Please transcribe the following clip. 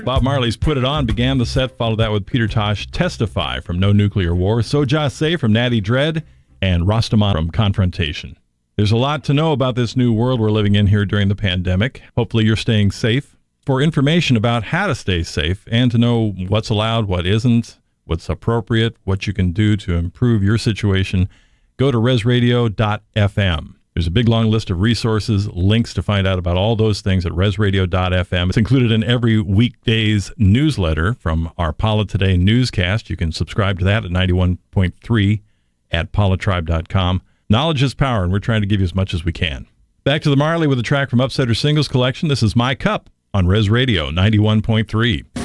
Bob Marley's Put It On began the set, followed that with Peter Tosh, Testify from No Nuclear War, Soja Say from Natty Dread, and Rastaman from Confrontation. There's a lot to know about this new world we're living in here during the pandemic. Hopefully you're staying safe. For information about how to stay safe and to know what's allowed, what isn't, what's appropriate, what you can do to improve your situation, go to resradio.fm. There's a big long list of resources, links to find out about all those things at resradio.fm. It's included in every weekday's newsletter from our Paula Today newscast. You can subscribe to that at 91.3 at paulatribe.com. Knowledge is power, and we're trying to give you as much as we can. Back to the Marley with a track from Upsetter Singles Collection. This is My Cup on Res Radio 91.3.